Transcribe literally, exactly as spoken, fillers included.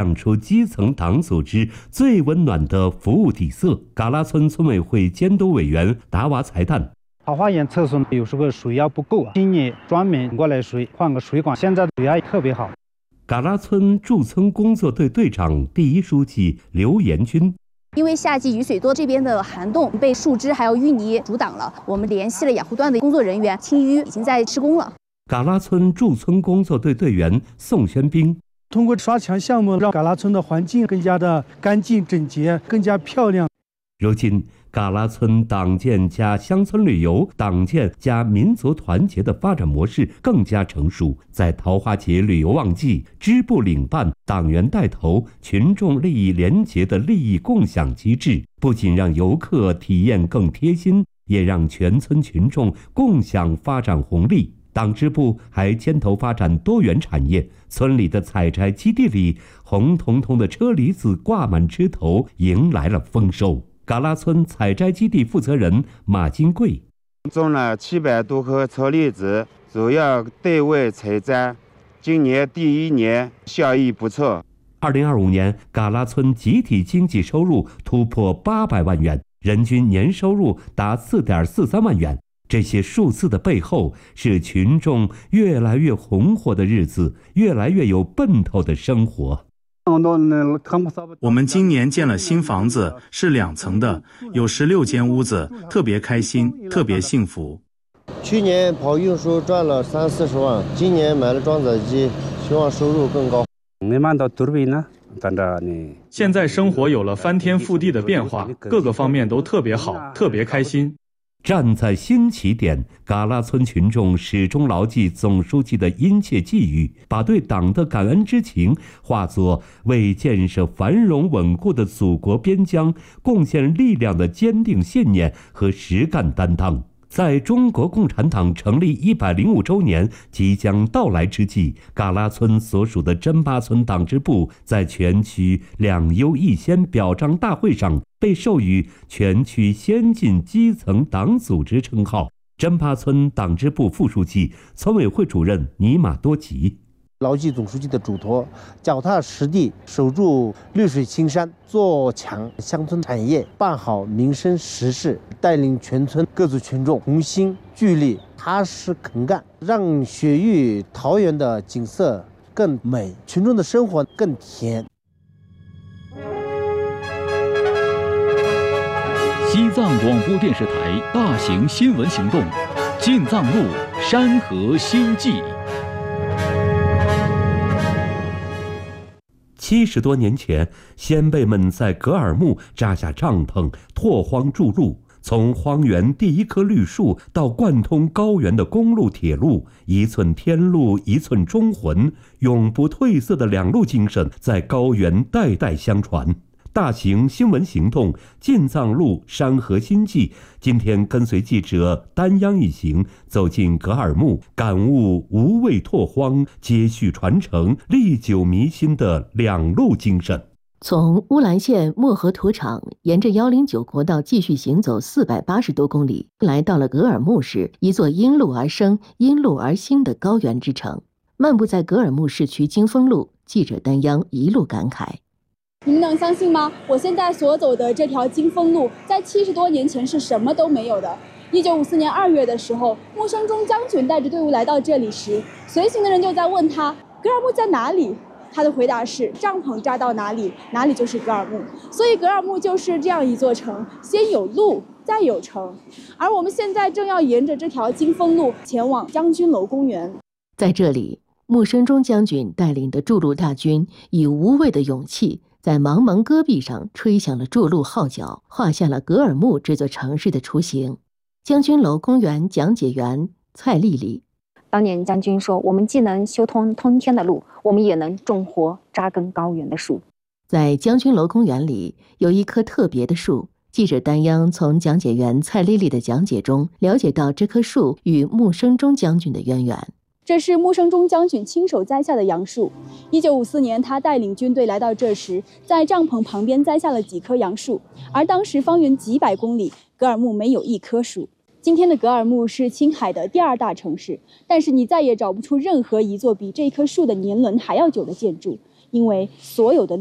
长出基层党组织最温暖的服务底色。嘎拉村村委会监督委员达瓦彩蛋。 桃花源厕所有时候水压不够，今年专门过来水换个水管，现在水压特别好。 嘎拉村驻村工作队队长、第一书记刘延军。 因为夏季雨水多，这边的涵洞被树枝还有淤泥阻挡了，我们联系了养护段的工作人员清淤，已经在施工了。 嘎拉村驻村工作队队员宋宣兵。 通过刷墙项目，让嘎拉村的环境更加的干净整洁，更加漂亮。 如今，嘎拉村党建加乡村旅游、党建加民族团结的发展模式更加成熟。在桃花节旅游旺季，支部领办、党员带头、群众利益联结的利益共享机制，不仅让游客体验更贴心，也让全村群众共享发展红利。党支部还牵头发展多元产业，村里的采摘基地里，红彤彤的车厘子挂满枝头，迎来了丰收。嘎拉村采摘基地负责人马金贵： 种了七百多棵车厘子，主要对外采摘，今年第一年效益不错。 二零二五年，嘎拉村集体经济收入突破八百万元，人均年收入达四点四三万元。这些数字的背后，是群众越来越红火的日子，越来越有奔头的生活。 我们今年建了新房子，是两层的，有十六间屋子，特别开心，特别幸福。 去年跑运输赚了三四十万，今年买了装载机，希望收入更高。 现在生活有了翻天覆地的变化，各个方面都特别好，特别开心。 站在新起点，嘎拉村群众始终牢记总书记的殷切寄语，把对党的感恩之情化作为建设繁荣稳固的祖国边疆贡献力量的坚定信念和实干担当。在中国共产党成立一百零五周年即将到来之际，嘎拉村所属的真巴村党支部在全区两优一先表彰大会上被授予全区先进基层党组织称号。真巴村党支部副书记、村委会主任尼玛多吉： 牢记总书记的嘱托，脚踏实地守住绿水青山，做强乡村产业，办好民生实事，带领全村各族群众同心聚力，踏实肯干，让雪域桃源的景色更美，群众的生活更甜。 西藏广播电视台大型新闻行动，进藏路山河新纪。 七十多年前，先辈们在格尔木扎下帐篷，拓荒筑路。从荒原第一棵绿树到贯通高原的公路、铁路，一寸天路一寸忠魂，永不褪色的两路精神在高原代代相传。大型新闻行动进藏路山河新纪，今天跟随记者丹央一行走进格尔木，感悟无畏拓荒、接续传承、历久弥新的两路精神。 从乌兰县漠河土场沿着一零九国道继续行走四百八十多公里，来到了格尔木市，一座因路而生、因路而兴的高原之城。漫步在格尔木市区金峰路，记者丹央一路感慨。 你们能相信吗？我现在所走的这条金峰路，在七十多年前是什么都没有的。一九五四年二月的时候，穆生中将军带着队伍来到这里时，随行的人就在问他格尔木在哪里。他的回答是：帐篷扎到哪里，哪里就是格尔木。所以格尔木就是这样一座城，先有路，再有城。而我们现在正要沿着这条金峰路前往将军楼公园。 在这里，穆生中将军带领的筑路大军以无畏的勇气，在茫茫戈壁上吹响了筑路号角，画下了格尔木这座城市的雏形。将军楼公园讲解员蔡丽丽： 当年将军说，我们既能修通通天的路，我们也能种活扎根高原的树。 在将军楼公园里有一棵特别的树，记者丹央从讲解员蔡丽丽的讲解中了解到这棵树与穆生中将军的渊源。 这是穆生中将军亲手栽下的杨树。一九五四年，他带领军队来到这时，在帐篷旁边栽下了几棵杨树。而当时方圆几百公里，格尔木没有一棵树。今天的格尔木是青海的第二大城市，但是你再也找不出任何一座比这棵树的年轮还要久的建筑，因为所有的